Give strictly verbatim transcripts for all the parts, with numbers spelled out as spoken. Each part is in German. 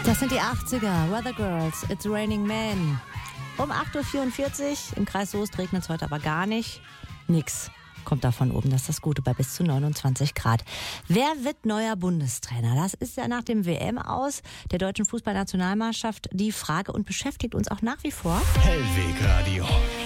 Das sind die achtziger, Weather Girls, It's Raining Men. Um acht Uhr vierundvierzig, im Kreis Soest regnet es heute aber gar nicht. Nix kommt da von oben, das ist das Gute, bei bis zu neunundzwanzig Grad. Wer wird neuer Bundestrainer? Das ist ja nach dem W M-Aus der deutschen Fußballnationalmannschaft die Frage und beschäftigt uns auch nach wie vor. Hellwegradio.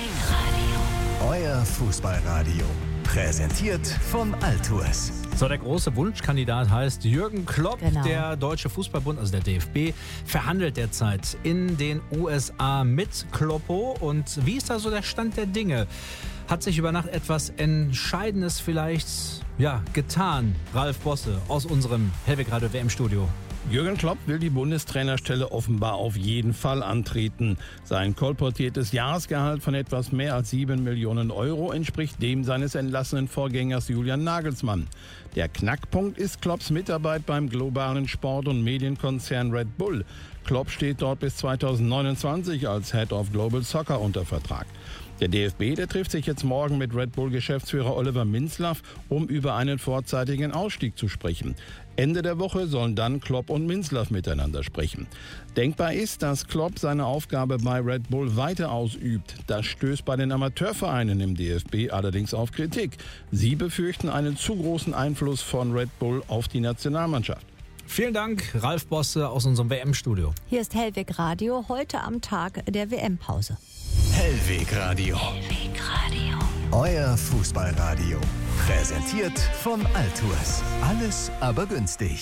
Euer Fußballradio. Präsentiert von Altours. So, der große Wunschkandidat heißt Jürgen Klopp. Genau. Der Deutsche Fußballbund, also der D F B, verhandelt derzeit in den U S A mit Kloppo. Und wie ist da so der Stand der Dinge? Hat sich über Nacht etwas Entscheidendes vielleicht ja, getan? Ralf Bosse aus unserem Hellwegradio W M-Studio. Jürgen Klopp will die Bundestrainerstelle offenbar auf jeden Fall antreten. Sein kolportiertes Jahresgehalt von etwas mehr als sieben Millionen Euro entspricht dem seines entlassenen Vorgängers Julian Nagelsmann. Der Knackpunkt ist Klopps Mitarbeit beim globalen Sport- und Medienkonzern Red Bull. Klopp steht dort bis zweitausendneunundzwanzig als Head of Global Soccer unter Vertrag. Der D F B, der trifft sich jetzt morgen mit Red Bull-Geschäftsführer Oliver Minzlaff, um über einen vorzeitigen Ausstieg zu sprechen. Ende der Woche sollen dann Klopp und Minzlaff miteinander sprechen. Denkbar ist, dass Klopp seine Aufgabe bei Red Bull weiter ausübt. Das stößt bei den Amateurvereinen im D F B allerdings auf Kritik. Sie befürchten einen zu großen Einfluss von Red Bull auf die Nationalmannschaft. Vielen Dank, Ralf Bosse aus unserem W M-Studio. Hier ist Hellwegradio, heute am Tag der W M-Pause. Hellwegradio. Hellwegradio. Euer Fußballradio. Präsentiert von Altours. Alles aber günstig.